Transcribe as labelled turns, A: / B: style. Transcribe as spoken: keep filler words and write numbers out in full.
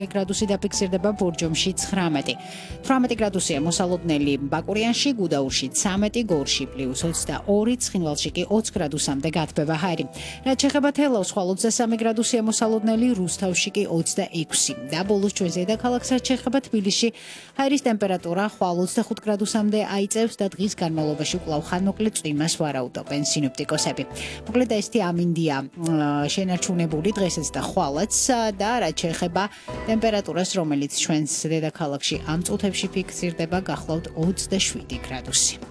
A: გრადუსი დაფიქსირდება ბურჯომში ცხრამეტი. თვრამეტი გრადუსია მოსალოდნელი ბაკურიანში, გუდაურში ცამეტი, გორში პლუს ოცდაორი, ცხინვალში კი ოცი გრადუსამდე გათბება ჰაერი. რაც შეეხება თელავს, ხვალ ოცდასამი გრადუსია მოსალოდნელი, რუსთავში კი ოცდაექვსი. და ბოლოს ჩვენ ზედაქალაქს რაც შეეხება თბილისში, ჰაერის ტემპერატურა ხვალ ოცდახუთ გრადუსამდე აიწევს და დღის განმავლობაში კვლავ ხანმოკლე წვიმას ვარაუდობენ სინოპტიკოსები. მოკლედ ესეთი ამინდია შენარჩუნებული დღესაც და ხვალაც და რაც შეეხება ტემპერატურას, რომელიც ჩვენს დედაქალაქში ამ წუთებში ფიქსირდება, გახლავთ ოცდაშვიდი გრადუსი.